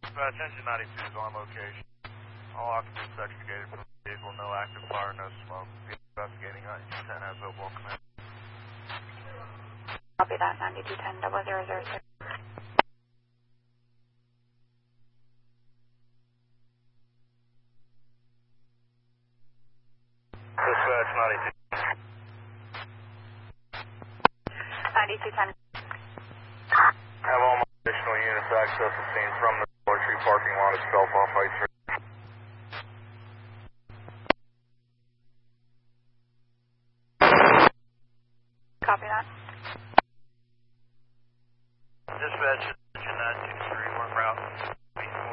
Attention 92 is on location. All occupants extricated from the vehicle, no active fire, no smoke. Investigating 9210 has Oval command. Copy that, 9210 0006. Dispatch 92. 9210. Have all my additional units access the scene from the Dollar Tree parking lot itself off I-3.